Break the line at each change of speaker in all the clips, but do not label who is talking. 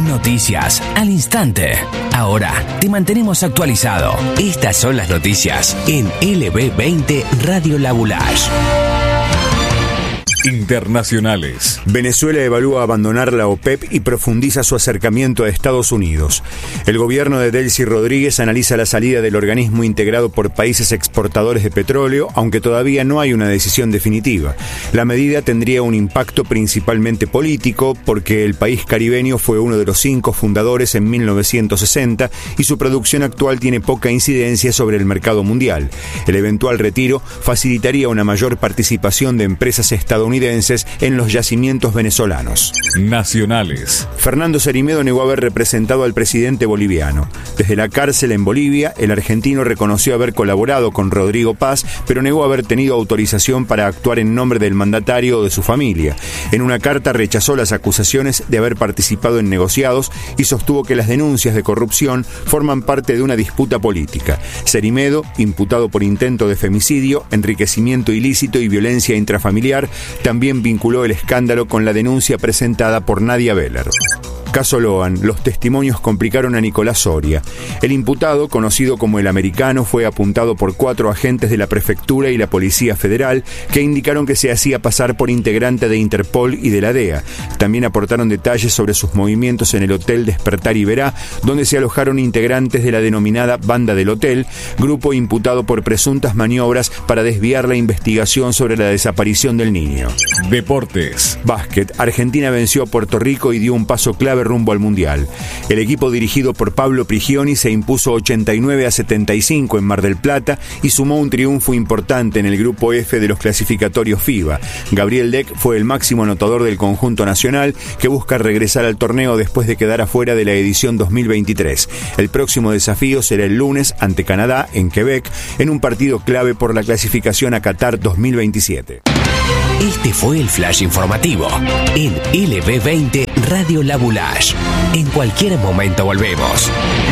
Noticias al instante. Ahora te mantenemos actualizado. Estas son las noticias en LB20 Radio La Boulage.
Internacionales.
Venezuela evalúa abandonar la OPEP y profundiza su acercamiento a Estados Unidos. El gobierno de Delcy Rodríguez analiza la salida del organismo integrado por países exportadores de petróleo, aunque todavía no hay una decisión definitiva. La medida tendría un impacto principalmente político, porque el país caribeño fue uno de los 5 fundadores en 1960 y su producción actual tiene poca incidencia sobre el mercado mundial. El eventual retiro facilitaría una mayor participación de empresas estadounidenses en los yacimientos venezolanos.
Nacionales.
Fernando Cerime negó haber representado al presidente boliviano. Desde la cárcel en Bolivia, el argentino reconoció haber colaborado con Rodrigo Paz, pero negó haber tenido autorización para actuar en nombre del mandatario o de su familia. En una carta rechazó las acusaciones de haber participado en negociados y sostuvo que las denuncias de corrupción forman parte de una disputa política. Cerimedo, imputado por intento de femicidio, enriquecimiento ilícito y violencia intrafamiliar, también vinculó el escándalo con la denuncia presentada por Nadia Beller. Caso Loan, los testimonios complicaron a Nicolás Soria. El imputado, conocido como el Americano, fue apuntado por 4 agentes de la Prefectura y la Policía Federal que indicaron que se hacía pasar por integrante de Interpol y de la DEA. También aportaron detalles sobre sus movimientos en el Hotel Despertar Iberá, donde se alojaron integrantes de la denominada Banda del Hotel, grupo imputado por presuntas maniobras para desviar la investigación sobre la desaparición del niño.
Deportes.
Básquet. Argentina venció a Puerto Rico y dio un paso clave rumbo al Mundial. El equipo dirigido por Pablo Prigioni se impuso 89-75 en Mar del Plata y sumó un triunfo importante en el grupo F de los clasificatorios FIBA. Gabriel Deck fue el máximo anotador del conjunto nacional, que busca regresar al torneo después de quedar afuera de la edición 2023. El próximo desafío será el lunes ante Canadá en Quebec, en un partido clave por la clasificación a Qatar 2027.
Este fue el flash informativo en LB20 Radio La Boulage. En cualquier momento volvemos.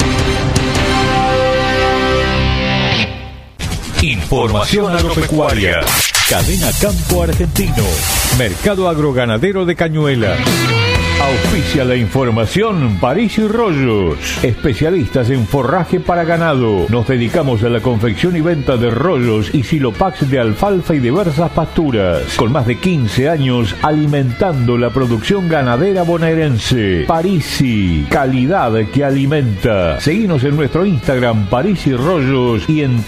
Información agropecuaria. Cadena Campo Argentino. Mercado agroganadero de Cañuelas. Auspicia la información París y Rollos, especialistas en forraje para ganado. Nos dedicamos a la confección y venta de rollos y silopax de alfalfa y diversas pasturas. Con más de 15 años alimentando la producción ganadera bonaerense. Parisi, calidad que alimenta. Seguinos en nuestro Instagram París y Rollos y en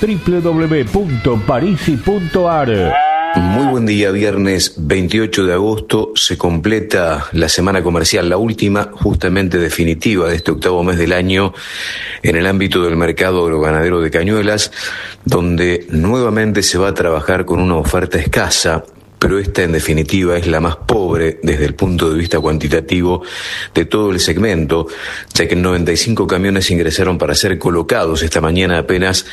www.parisi.ar.
Muy buen día, viernes 28 de agosto se completa la semana comercial, la última justamente definitiva de este 8º mes del año en el ámbito del mercado agroganadero de Cañuelas, donde nuevamente se va a trabajar con una oferta escasa, pero esta en definitiva es la más pobre desde el punto de vista cuantitativo de todo el segmento, ya que 95 camiones ingresaron para ser colocados esta mañana apenas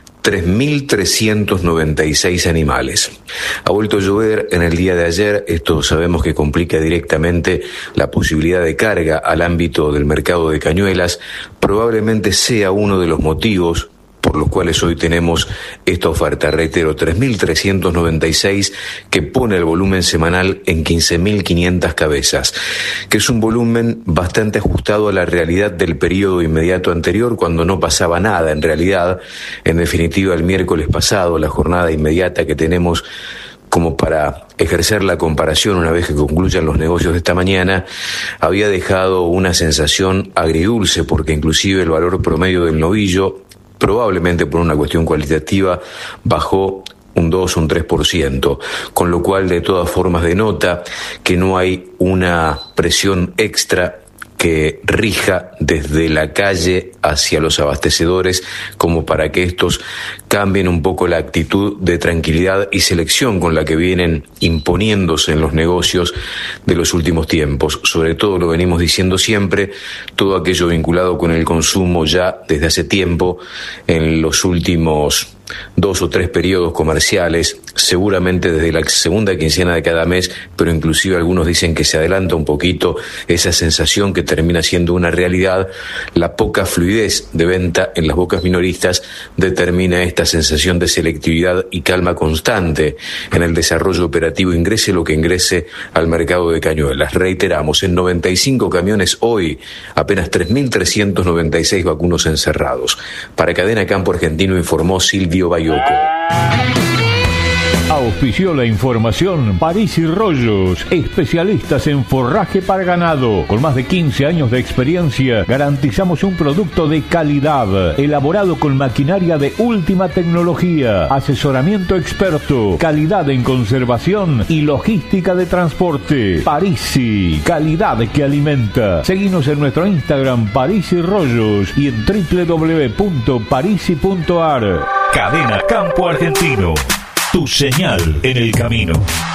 3.396 animales. Ha vuelto a llover en el día de ayer, esto sabemos que complica directamente la posibilidad de carga al ámbito del mercado de Cañuelas, probablemente sea uno de los motivos por los cuales hoy tenemos esta oferta. Reitero, 3.396, que pone el volumen semanal en 15.500 cabezas, que es un volumen bastante ajustado a la realidad del periodo inmediato anterior, cuando no pasaba nada en realidad. En definitiva, el miércoles pasado, la jornada inmediata que tenemos como para ejercer la comparación una vez que concluyan los negocios de esta mañana, había dejado una sensación agridulce, porque inclusive el valor promedio del novillo, probablemente por una cuestión cualitativa, bajó un 2, un 3%, con lo cual de todas formas denota que no hay una presión extra que rija desde la calle hacia los abastecedores como para que estos cambien un poco la actitud de tranquilidad y selección con la que vienen imponiéndose en los negocios de los últimos tiempos. Sobre todo, lo venimos diciendo siempre, todo aquello vinculado con el consumo ya desde hace tiempo, en los últimos 2 o 3 periodos comerciales, seguramente desde la segunda quincena de cada mes, pero inclusive algunos dicen que se adelanta un poquito esa sensación que termina siendo una realidad. La poca fluidez de venta en las bocas minoristas determina esta sensación de selectividad y calma constante en el desarrollo operativo, ingrese lo que ingrese al mercado de Cañuelas. Reiteramos, en 95 camiones hoy, apenas 3.396 vacunos encerrados. Para Cadena Campo Argentino informó Silvio Bayoco.
Auspició la información París y Rollos, especialistas en forraje para ganado. Con más de 15 años de experiencia, garantizamos un producto de calidad, elaborado con maquinaria de última tecnología, asesoramiento experto, calidad en conservación y logística de transporte. Parisi, calidad que alimenta. Seguinos en nuestro Instagram París y Rollos y en www.parisi.ar. Cadena Campo Argentino. Tu señal en el camino.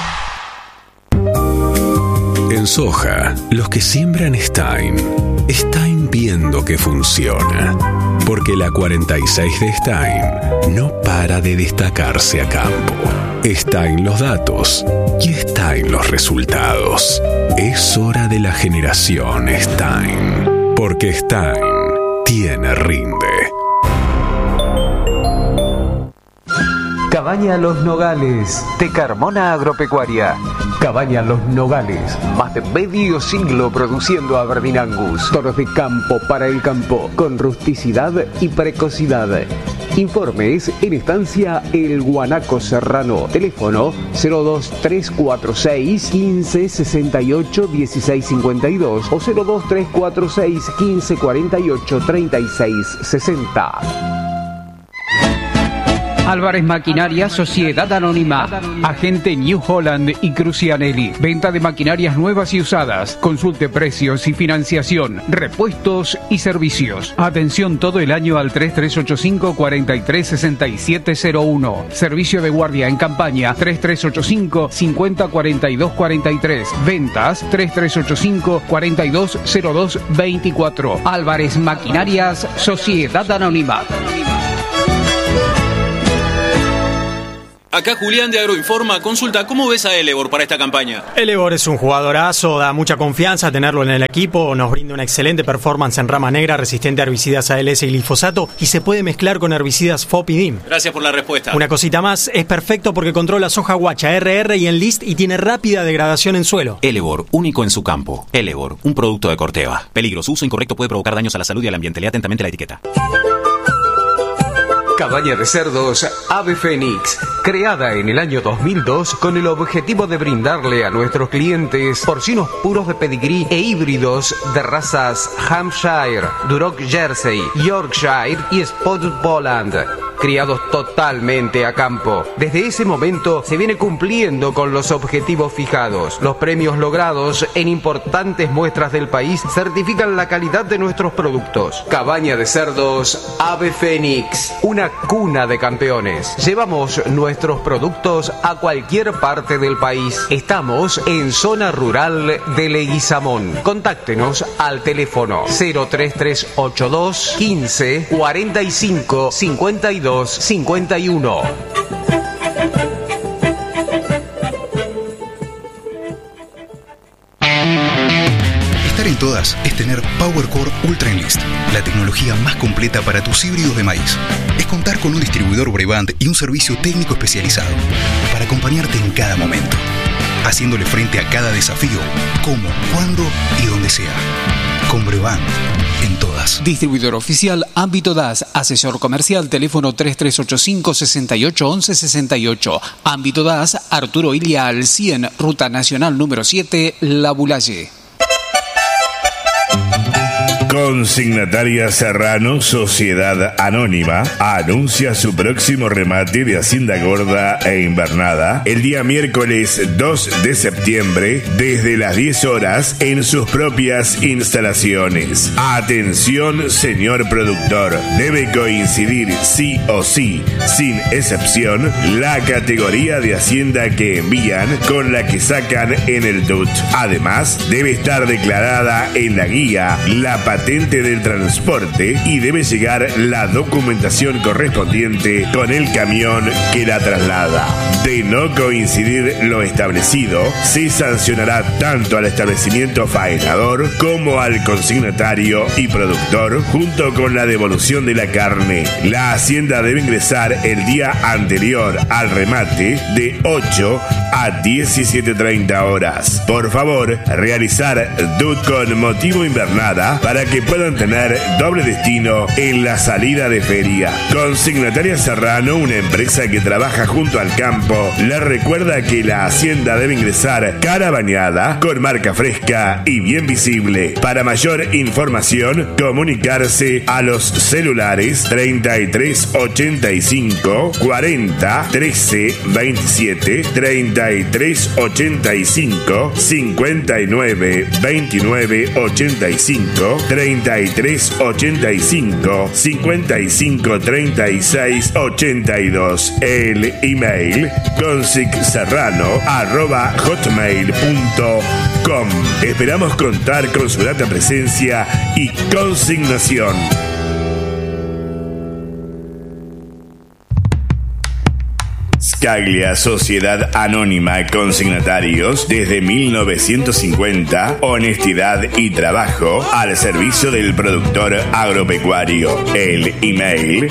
En soja, los que siembran Stein viendo que funciona. Porque la 46 de Stein no para de destacarse a campo. Stein los datos y Stein los resultados. Es hora de la generación Stein. Porque Stein tiene rinde.
Cabaña Los Nogales, de Carmona Agropecuaria. Cabaña Los Nogales, más de medio siglo produciendo Aberdeen Angus. Toros de campo para el campo, con rusticidad y precocidad. Informes en Estancia El Guanaco Serrano. Teléfono 02346 15 68 16 52 o 02346 15 48 36 60.
Álvarez Maquinaria, Sociedad Anónima, Agente New Holland y Crucianelli. Venta de maquinarias nuevas y usadas. Consulte precios y financiación, repuestos y servicios. Atención todo el año al 3385 436701. Servicio de guardia en campaña 3385 50 42 43. Ventas 3385 4202 24. Álvarez Maquinarias, Sociedad Anónima.
Acá Julián de Agroinforma. Consulta, ¿cómo ves a Elevor para esta campaña?
Elevor es un jugadorazo, da mucha confianza tenerlo en el equipo, nos brinda una excelente performance en rama negra, resistente a herbicidas ALS y glifosato y se puede mezclar con herbicidas FOP y DIM.
Gracias por la respuesta.
Una cosita más, es perfecto porque controla soja guacha, RR y Enlist y tiene rápida degradación en suelo.
Elevor, único en su campo. Elevor, un producto de Corteva. Peligro, su uso incorrecto puede provocar daños a la salud y al ambiente. Lea atentamente la etiqueta.
Cabaña de cerdos Ave Fénix, creada en el año 2002 con el objetivo de brindarle a nuestros clientes porcinos puros de pedigrí e híbridos de razas Hampshire, Duroc Jersey, Yorkshire y Spotted Poland, criados totalmente a campo. Desde ese momento se viene cumpliendo con los objetivos fijados. Los premios logrados en importantes muestras del país certifican la calidad de nuestros productos. Cabaña de cerdos Ave Fénix, una cuna de campeones. Llevamos nuestros productos a cualquier parte del país. Estamos en zona rural de Leguizamón. Contáctenos al teléfono 03382 15 45 52 51.
Estar en todas es tener PowerCore Ultra Enlist, la tecnología más completa para tus híbridos de maíz. Es contar con un distribuidor Brevant y un servicio técnico especializado para acompañarte en cada momento, haciéndole frente a cada desafío, como, cuándo y donde sea. Con Brevant, en todas.
Distribuidor oficial Ámbito DAS, asesor comercial, teléfono 3385 68 11 68. Ámbito DAS, Arturo Ilia al 100, Ruta Nacional número 7, La Bulaye.
Consignataria Serrano, Sociedad Anónima, anuncia su próximo remate de Hacienda Gorda e Invernada el día miércoles 2 de septiembre desde las 10 horas en sus propias instalaciones. Atención, señor productor, debe coincidir sí o sí, sin excepción, la categoría de Hacienda que envían con la que sacan en el DUT. Además, debe estar declarada en la guía la patente agente del transporte y debe llegar la documentación correspondiente con el camión que la traslada. De no coincidir lo establecido, se sancionará tanto al establecimiento faenador como al consignatario y productor, junto con la devolución de la carne. La hacienda debe ingresar el día anterior al remate de 8 a 17:30 horas. Por favor, realizar DUT con motivo invernada para que puedan tener doble destino en la salida de feria. Consignataria Serrano, una empresa que trabaja junto al campo, le recuerda que la hacienda debe ingresar cara bañada, con marca fresca y bien visible. Para mayor información, comunicarse a los celulares 33 85 40 13 27, 33 85 59 29 85, 33 85 55 36 82. El email consicserrano@hotmail.com. Esperamos contar con su grata presencia y consignación. Scaglia, Sociedad Anónima Consignatarios, desde 1950, honestidad y trabajo al servicio del productor agropecuario. El email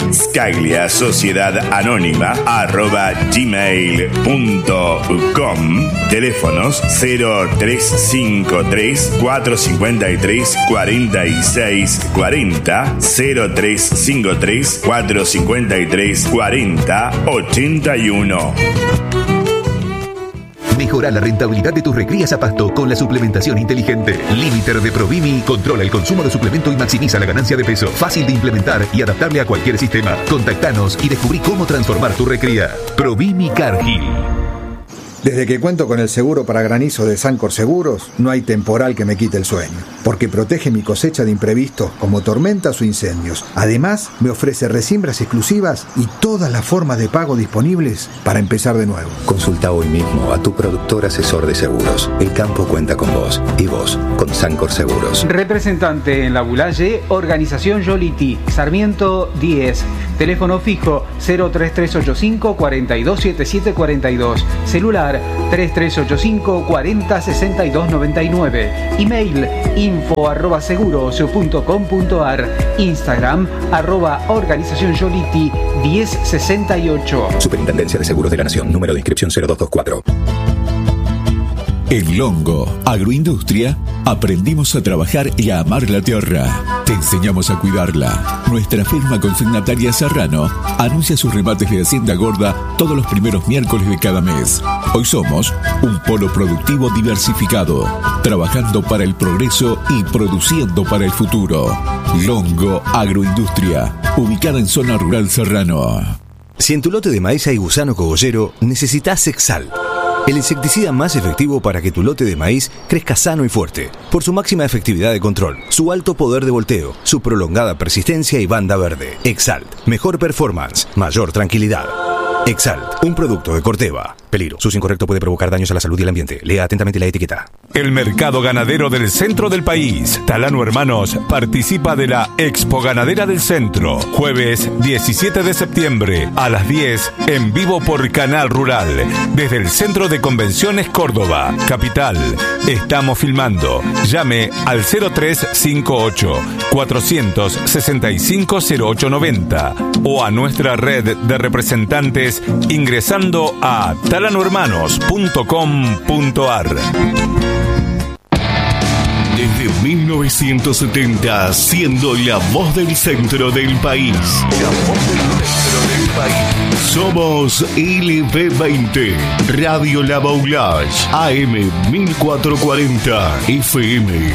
scagliasociedadaanónima@gmail.com. Teléfonos 0353 453 46 40, 0353 453 40 81.
Mejora la rentabilidad de tus recrías a pasto con la suplementación inteligente. Limiter de Provimi controla el consumo de suplemento y maximiza la ganancia de peso. Fácil de implementar y adaptable a cualquier sistema. Contactanos y descubrí cómo transformar tu recría. Provimi Cargill.
Desde que cuento con el seguro para granizo de Sancor Seguros, no hay temporal que me quite el sueño, porque protege mi cosecha de imprevistos como tormentas o incendios. Además, me ofrece resiembras exclusivas y todas las formas de pago disponibles para empezar de nuevo.
Consulta hoy mismo a tu productor asesor de seguros. El campo cuenta con vos y vos con Sancor Seguros.
Representante en La Bulaye, Organización Yoliti, Sarmiento 10. Teléfono fijo 03385 427742. Celular 3385 406299. Email info@seguros.com.ar. Instagram @Organización Yoliti 1068.
Superintendencia de Seguros de la Nación. Número de inscripción 0224.
En Longo Agroindustria aprendimos a trabajar y a amar la tierra. Te enseñamos a cuidarla. Nuestra firma consignataria Serrano anuncia sus remates de Hacienda Gorda todos los primeros miércoles de cada mes. Hoy somos un polo productivo diversificado, trabajando para el progreso y produciendo para el futuro. Longo Agroindustria, ubicada en zona rural Serrano.
Si en tu lote de maíz hay gusano cogollero, necesitas Exalt, el insecticida más efectivo para que tu lote de maíz crezca sano y fuerte, por su máxima efectividad de control, su alto poder de volteo, su prolongada persistencia y banda verde. Exalt, mejor performance, mayor tranquilidad. Exalt, un producto de Corteva. Peligro, su uso incorrecto puede provocar daños a la salud y el ambiente. Lea atentamente la etiqueta.
El mercado ganadero del centro del país. Talano Hermanos participa de la Expo Ganadera del Centro. Jueves 17 de septiembre a las 10 en vivo por Canal Rural. Desde el Centro de Convenciones Córdoba, capital. Estamos filmando. Llame al 0358 465 0890 o a nuestra red de representantes ingresando a talanohermanos.com.ar.
Desde 1970, siendo la voz del centro del país. Somos LB20, Radio La Baulage, AM 1440, FM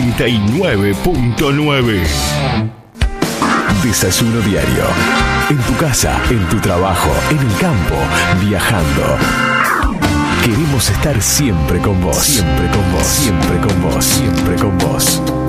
89.9.
Desayuno diario. En tu casa, en tu trabajo, en el campo, viajando. Queremos estar siempre con vos. Siempre con vos. Siempre con vos. Siempre con vos.